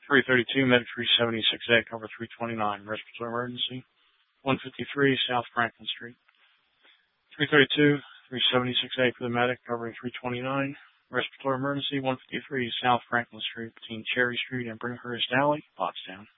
332 Medic 376A, cover 329, respiratory emergency. 153 South Franklin Street. 332 376A for the medic, covering 329, respiratory emergency. 153 South Franklin Street between Cherry Street and Bringhurst Alley, Pottstown.